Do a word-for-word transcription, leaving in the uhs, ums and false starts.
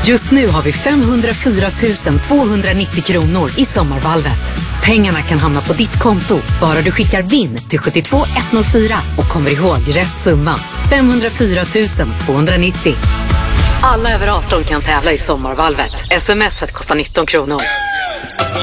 Just nu har vi femhundrafyra tusen tvåhundranittio kronor i sommarvalvet. Pengarna kan hamna på ditt konto bara du skickar vinn till sju två ett noll fyra och kommer ihåg rätt summa. femhundrafyra tusen tvåhundranittio. Alla över arton kan tävla i sommarvalvet. S M S kostar nitton kronor.